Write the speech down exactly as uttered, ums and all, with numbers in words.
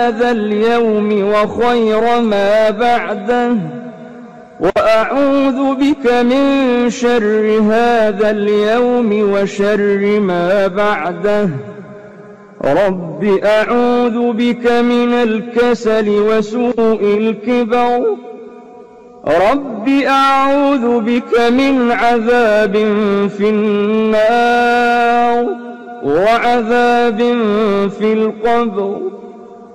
هذا اليوم وخير ما بعده، وأعوذ بك من شر هذا اليوم وشر ما بعده. رب أعوذ بك من الكسل وسوء الكبر. رب أعوذ بك من عذاب في النار وعذاب في القبر.